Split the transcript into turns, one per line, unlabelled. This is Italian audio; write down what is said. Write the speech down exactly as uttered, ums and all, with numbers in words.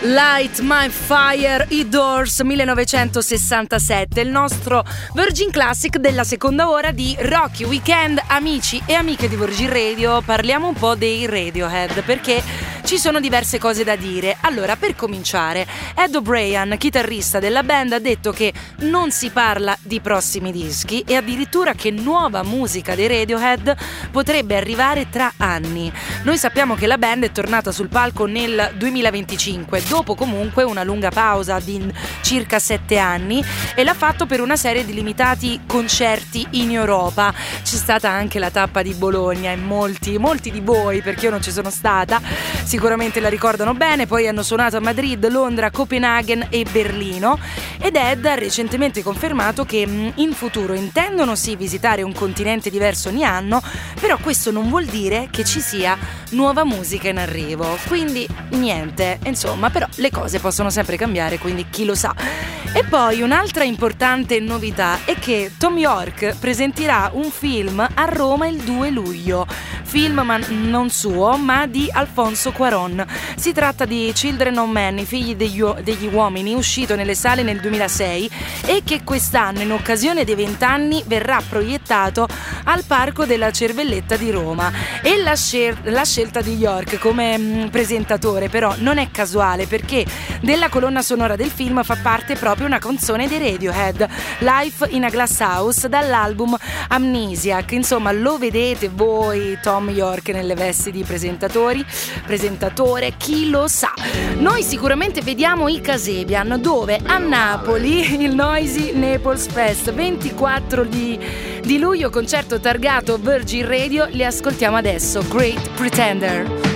Light My Fire, i Doors, millenovecentosessantasette, il nostro Virgin Classic della seconda ora di Rocky Weekend. Amici e amiche di Virgin Radio, parliamo un po' dei Radiohead, perché ci sono diverse cose da dire. Allora, per cominciare, Ed O'Brien, chitarrista della band, ha detto che non si parla di prossimi dischi e addirittura che nuova musica dei Radiohead potrebbe arrivare tra anni. Noi sappiamo che la band è tornata sul palco nel duemilaventicinque, dopo comunque una lunga pausa di circa sette anni, e l'ha fatto per una serie di limitati concerti in Europa. C'è stata anche la tappa di Bologna e molti, molti di voi, perché io non ci sono stata, sicuramente la ricordano bene. Poi hanno suonato a Madrid, Londra, Copenaghen e Berlino, ed Ed ha recentemente confermato che in futuro intendono sì visitare un continente diverso ogni anno, però questo non vuol dire che ci sia nuova musica in arrivo, quindi niente, insomma, però le cose possono sempre cambiare, quindi chi lo sa. E poi un'altra importante novità è che Thom Yorke presenterà un film a Roma il due luglio, film ma non suo, ma di Alfonso Cuarón. Si tratta di Children of Men, i figli degli, u- degli uomini, uscito nelle sale nel duemilasei e che quest'anno, in occasione dei vent'anni, verrà proiettato al Parco della Cervelletta di Roma. E la, scer- la scelta di Yorke come mh, presentatore però non è casuale, perché della colonna sonora del film fa parte proprio una canzone dei Radiohead, Life in a Glass House, dall'album Amnesiac. Insomma, lo vedete voi Thom Yorke nelle vesti di presentatori presentatore, chi lo sa. Noi sicuramente vediamo i Kasabian, dove a Napoli il Noisy Naples Fest, ventiquattro di, di luglio, concerto targato Virgin Radio. Li ascoltiamo adesso, Great Pretender.